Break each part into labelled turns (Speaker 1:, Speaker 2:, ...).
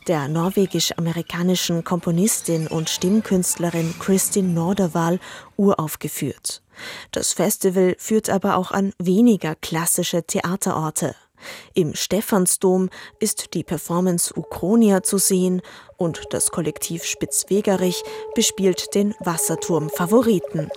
Speaker 1: der norwegisch-amerikanischen Komponistin und Stimmkünstlerin Kristin Nordervall, uraufgeführt. Das Festival führt aber auch an weniger klassische Theaterorte. Im Stephansdom ist die Performance Ukronia zu sehen und das Kollektiv Spitzwegerich bespielt den Wasserturm Favoriten.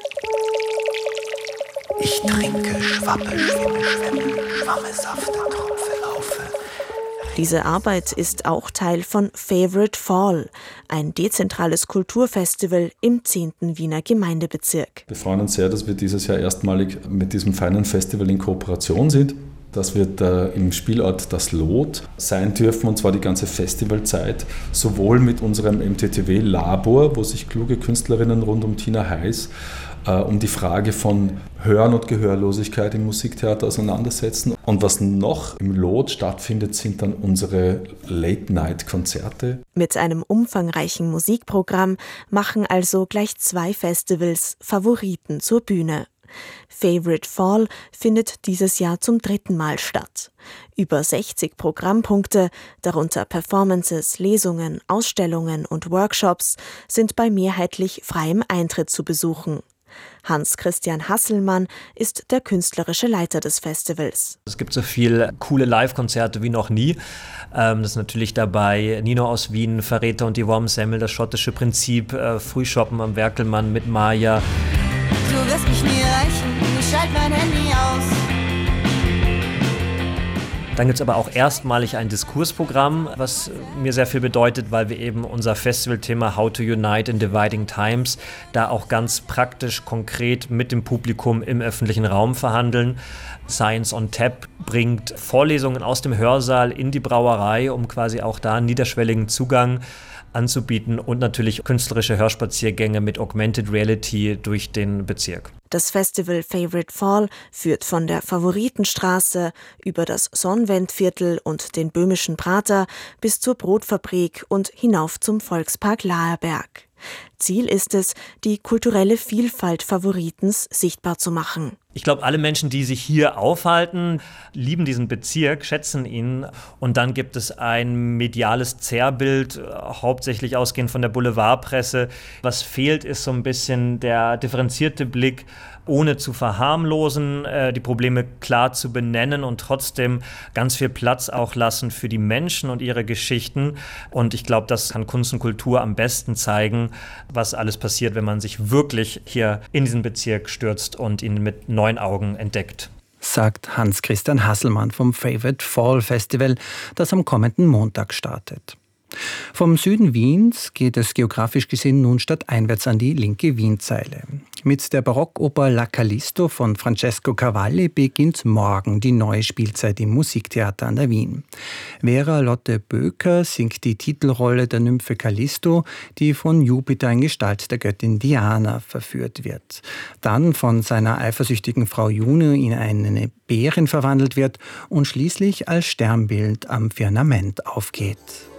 Speaker 2: Ich trinke, schwappe, schwimme, schwemme, schwamme, safte, tropfe, laufe.
Speaker 1: Diese Arbeit ist auch Teil von Favorite Fall, ein dezentrales Kulturfestival im 10. Wiener Gemeindebezirk.
Speaker 3: Wir freuen uns sehr, dass wir dieses Jahr erstmalig mit diesem feinen Festival in Kooperation sind. Dass wir da im Spielort Das Lot sein dürfen, und zwar die ganze Festivalzeit, sowohl mit unserem MTTW-Labor, wo sich kluge Künstlerinnen rund um Tina Heiß um die Frage von Hören und Gehörlosigkeit im Musiktheater auseinandersetzen. Und was noch im Lot stattfindet, sind dann unsere Late-Night-Konzerte.
Speaker 1: Mit einem umfangreichen Musikprogramm machen also gleich 2 Festivals Favoriten zur Bühne. Favorite Fall findet dieses Jahr zum 3. Mal statt. Über 60 Programmpunkte, darunter Performances, Lesungen, Ausstellungen und Workshops, sind bei mehrheitlich freiem Eintritt zu besuchen. Hans-Christian Hasselmann ist der künstlerische Leiter des Festivals.
Speaker 4: Es gibt so viele coole Live-Konzerte wie noch nie. Das ist natürlich dabei Nino aus Wien, Verräter und die Wormsemmel, das schottische Prinzip, Frühschoppen am Werkelmann mit Maja.
Speaker 5: Du wirst mich nie erreichen, ich schalte mein Handy aus.
Speaker 4: Dann gibt es aber auch erstmalig ein Diskursprogramm, was mir sehr viel bedeutet, weil wir eben unser Festivalthema How to Unite in Dividing Times da auch ganz praktisch, konkret mit dem Publikum im öffentlichen Raum verhandeln. Science on Tap bringt Vorlesungen aus dem Hörsaal in die Brauerei, um quasi auch da einen niederschwelligen Zugang anzubieten und natürlich künstlerische Hörspaziergänge mit Augmented Reality durch den Bezirk.
Speaker 1: Das Festival Favorite Fall führt von der Favoritenstraße über das Sonnwendviertel und den Böhmischen Prater bis zur Brotfabrik und hinauf zum Volkspark Laherberg. Ziel ist es, die kulturelle Vielfalt Favoritens sichtbar zu machen.
Speaker 4: Ich glaube, alle Menschen, die sich hier aufhalten, lieben diesen Bezirk, schätzen ihn. Und dann gibt es ein mediales Zerrbild, hauptsächlich ausgehend von der Boulevardpresse. Was fehlt, ist so ein bisschen der differenzierte Blick, ohne zu verharmlosen, die Probleme klar zu benennen und trotzdem ganz viel Platz auch lassen für die Menschen und ihre Geschichten. Und ich glaube, das kann Kunst und Kultur am besten zeigen, was alles passiert, wenn man sich wirklich hier in diesen Bezirk stürzt und ihn mit neuen Augen entdeckt.
Speaker 6: Sagt Hans-Christian Hasselmann vom Favorite Fall Festival, das am kommenden Montag startet. Vom Süden Wiens geht es geografisch gesehen nun stadteinwärts an die linke Wienzeile. Mit der Barockoper La Callisto von Francesco Cavalli beginnt morgen die neue Spielzeit im Musiktheater an der Wien. Vera Lotte Böker singt die Titelrolle der Nymphe Callisto, die von Jupiter in Gestalt der Göttin Diana verführt wird. Dann von seiner eifersüchtigen Frau Juno in eine Bärin verwandelt wird und schließlich als Sternbild am Firmament aufgeht.